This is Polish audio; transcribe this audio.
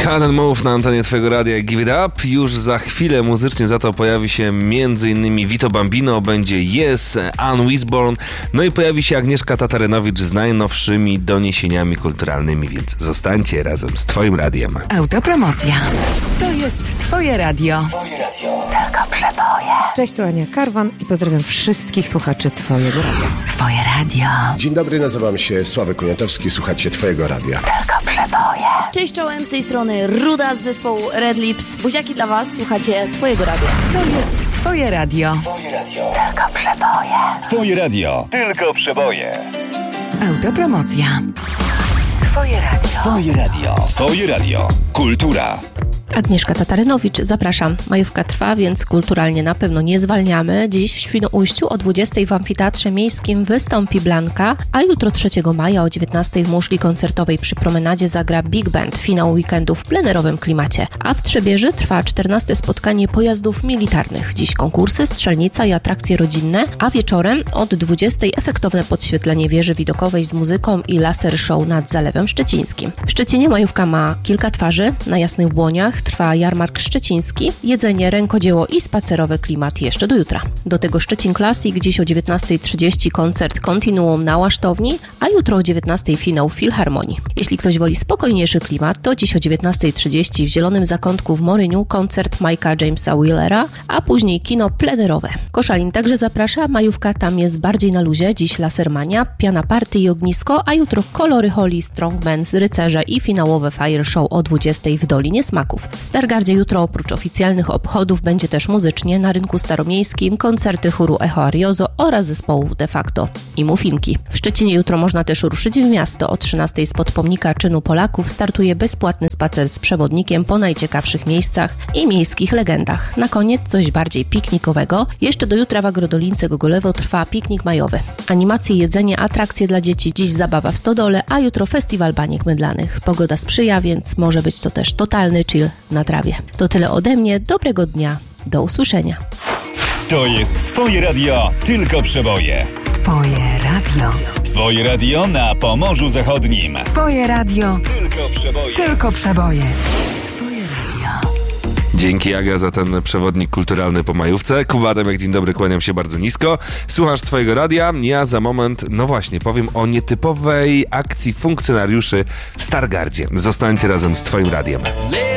Cut and Move na antenie twojego radia Give It Up. Już za chwilę muzycznie za to pojawi się m.in. Vito Bambino, będzie Yes, Ann Wisborn, no i pojawi się Agnieszka Tatarynowicz z najnowszymi doniesieniami kulturalnymi, więc zostańcie razem z twoim radiem. Autopromocja. To jest twoje radio. Twoje radio. Tylko przeboje. Cześć, tu Ania Karwan i pozdrawiam wszystkich słuchaczy twojego radia. Twoje radio. Dzień dobry, nazywam się Sławek Koniatowski, słuchacie twojego radia. Tylko przeboje. Cześć czołem, z tej strony Ruda z zespołu Red Lips. Buziaki dla was, słuchacie twojego radia. To jest twoje radio. Twoje radio. Tylko przeboje. Twoje radio. Tylko przeboje. Autopromocja. Twoje radio. Twoje radio. Twoje radio. Kultura. Agnieszka Tatarynowicz, zapraszam. Majówka trwa, więc kulturalnie na pewno nie zwalniamy. Dziś w Świnoujściu o 20:00 w Amfiteatrze Miejskim wystąpi Blanka, a jutro 3 maja o 19:00 w muszli koncertowej przy promenadzie zagra Big Band, finał weekendu w plenerowym klimacie. A w Trzebieży trwa 14. spotkanie pojazdów militarnych. Dziś konkursy, strzelnica i atrakcje rodzinne, a wieczorem od 20:00 efektowne podświetlenie wieży widokowej z muzyką i laser show nad Zalewem Szczecińskim. W Szczecinie majówka ma kilka twarzy. Na Jasnych Błoniach trwa jarmark szczeciński, jedzenie, rękodzieło i spacerowy klimat jeszcze do jutra. Do tego Szczecin Classic, dziś o 19:30 koncert Kontinuum na Łasztowni, a jutro o 19:00 finał w Filharmonii. Jeśli ktoś woli spokojniejszy klimat, to dziś o 19:30 w Zielonym Zakątku w Moryniu koncert Mike'a Jamesa Wheelera, a później kino plenerowe. Koszalin także zaprasza, majówka tam jest bardziej na luzie, dziś Lasermania, piana party i ognisko, a jutro kolory Holly, Strongman, rycerze i finałowe Fire Show o 20:00 w Dolinie Smaków. W Stargardzie jutro oprócz oficjalnych obchodów będzie też muzycznie na Rynku Staromiejskim koncerty chóru Echo Ariozo oraz zespołów De Facto i Mufinki. W Szczecinie jutro można też ruszyć w miasto. O 13:00 spod pomnika czynu Polaków startuje bezpłatny spacer z przewodnikiem po najciekawszych miejscach i miejskich legendach. Na koniec coś bardziej piknikowego. Jeszcze do jutra w Agrodolince Gogolewo trwa piknik majowy. Animacje, jedzenie, atrakcje dla dzieci, dziś zabawa w Stodole, a jutro festiwal baniek mydlanych. Pogoda sprzyja, więc może być to też totalny chill na trawie. To tyle ode mnie, dobrego dnia, do usłyszenia. To jest twoje radio. Tylko przeboje. Twoje radio. Twoje radio na Pomorzu Zachodnim. Twoje radio. Tylko przeboje. Tylko przeboje. Twoje radio. Dzięki Aga za ten przewodnik kulturalny po majówce. Kuba Adamek, dzień dobry, kłaniam się bardzo nisko. Słuchasz twojego radia, ja za moment, no właśnie, powiem o nietypowej akcji funkcjonariuszy w Stargardzie. Zostańcie razem z twoim radiem.